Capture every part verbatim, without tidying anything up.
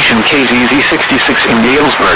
Station K Z Z sixty-six in Galesburg.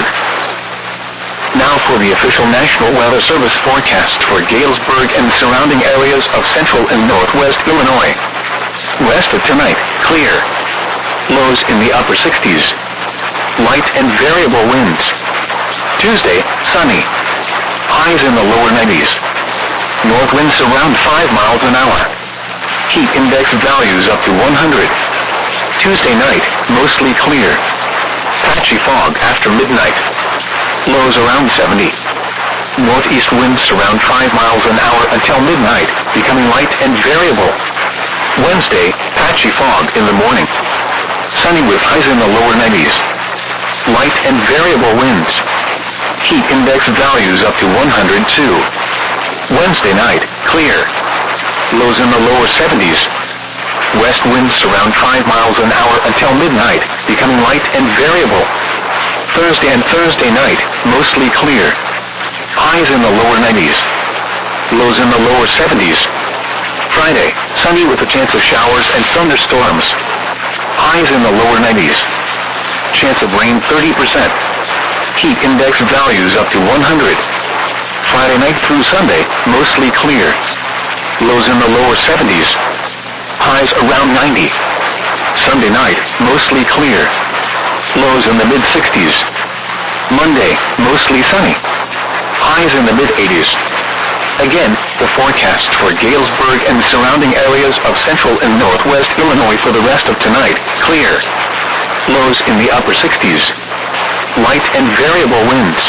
Now for the official National Weather Service forecast for Galesburg and surrounding areas of central and northwest Illinois. Rest of tonight, clear. Lows in the upper sixties. Light and variable winds. Tuesday, sunny. Highs in the lower nineties. North winds around five miles an hour. Heat index values up to one hundred. Tuesday night, mostly clear. Patchy fog after midnight. Lows around seventy. Northeast winds around five miles an hour until midnight, becoming light and variable. Wednesday, patchy fog in the morning. Sunny with highs in the lower nineties. Light and variable winds. Heat index values up to one hundred two. Wednesday night, clear. Lows in the lower seventies. West winds around five miles an hour until midnight, becoming light and variable. Thursday and Thursday night, mostly clear. Highs in the lower nineties. Lows in the lower seventies. Friday, sunny with a chance of showers and thunderstorms. Highs in the lower nineties. Chance of rain thirty percent. Heat index values up to one hundred. Friday night through Sunday, mostly clear. Lows in the lower seventies. Highs around ninety. Sunday night, mostly clear. Lows in the mid-sixties. Monday, mostly sunny. Highs in the mid-eighties. Again, the forecast for Galesburg and surrounding areas of central and northwest Illinois for the rest of tonight, clear. Lows in the upper sixties. Light and variable winds.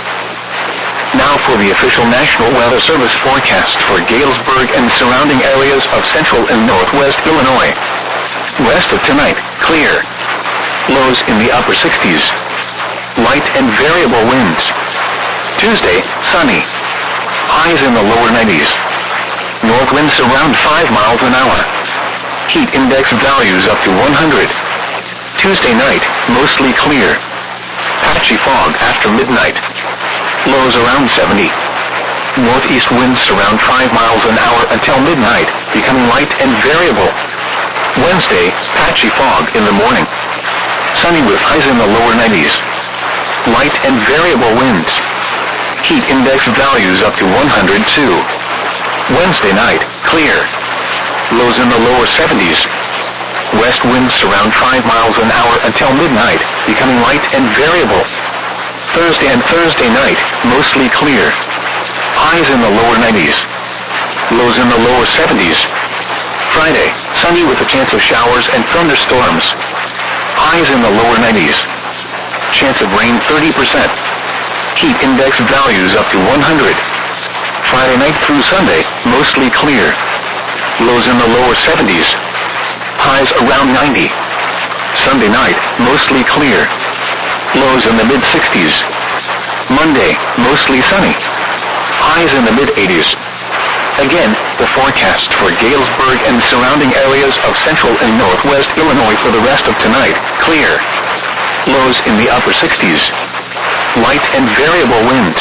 Now for the official National Weather Service forecast for Galesburg and surrounding areas of central and northwest Illinois. Rest of tonight, clear. Lows in the upper sixties. Light and variable winds. Tuesday, sunny. Highs in the lower nineties. North winds around five miles an hour. Heat index values up to one hundred. Tuesday night, mostly clear. Patchy fog after midnight. Lows around seventy. Northeast winds around five miles an hour until midnight, becoming light and variable. Wednesday, patchy fog in the morning. Sunny with highs in the lower nineties. Light and variable winds. Heat index values up to one hundred two. Wednesday night, clear. Lows in the lower seventies. West winds around five miles an hour until midnight, becoming light and variable. Thursday and Thursday night, mostly clear. Highs in the lower nineties. Lows in the lower seventies. Friday, sunny with a chance of showers and thunderstorms. Highs in the lower nineties. Chance of rain thirty percent. Heat index values up to one hundred. Friday night through Sunday, mostly clear. Lows in the lower seventies. Highs around ninety. Sunday night, mostly clear. Lows in the mid-sixties. Monday, mostly sunny. Highs in the mid-eighties. Again, the forecast for Galesburg and surrounding areas of central and northwest Illinois for the rest of tonight, clear. Lows in the upper sixties. Light and variable winds.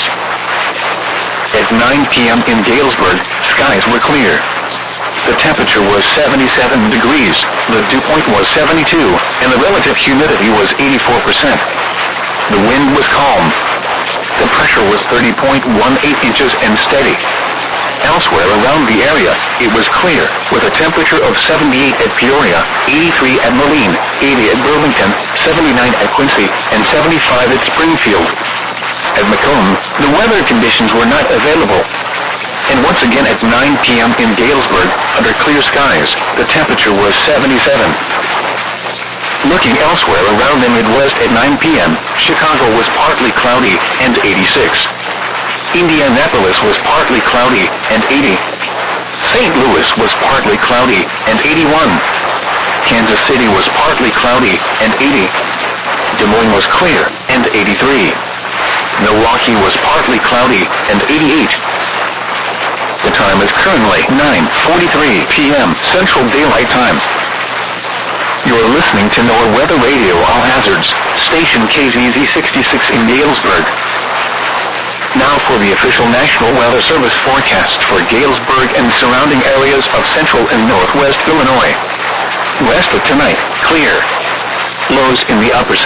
At nine p.m. in Galesburg, skies were clear. The temperature was seventy-seven degrees, the dew point was seventy-two, and the relative humidity was eighty-four percent. The wind was calm. The pressure was thirty point one eight inches and steady. Elsewhere around the area, it was clear, with a temperature of seventy-eight at Peoria, eighty-three at Moline, eighty at Burlington, seventy-nine at Quincy, and seventy-five at Springfield. At Macomb, the weather conditions were not available. And once again at nine p.m. in Galesburg, under clear skies, the temperature was seventy-seven. Looking elsewhere around the Midwest at nine p.m., Chicago was partly cloudy and eighty-six. Indianapolis was partly cloudy and eighty. Saint Louis was partly cloudy and eighty-one. Kansas City was partly cloudy and eighty. Des Moines was clear and eighty-three. Milwaukee was partly cloudy and eighty-eight. The time is currently nine forty-three p.m. Central Daylight Time. You're listening to NOAA Weather Radio All Hazards, station K Z Z sixty-six in Galesburg. Now for the official National Weather Service forecast for Galesburg and surrounding areas of central and northwest Illinois. Rest of tonight, clear. Lows in the upper